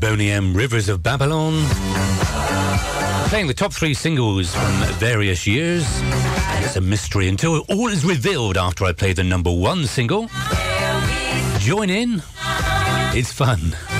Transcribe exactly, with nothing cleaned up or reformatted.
Boney M, Rivers of Babylon. Playing the top three singles from various years. It's a mystery until all is revealed after I play the number one single. Join in. It's fun.